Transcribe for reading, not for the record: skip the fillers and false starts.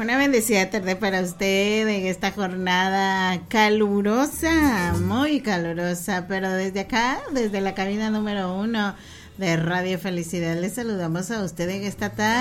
Una bendecida tarde para usted en esta jornada calurosa, muy calurosa, pero desde acá, desde la cabina número 1 de Radio Felicidad, les saludamos a usted en esta tarde.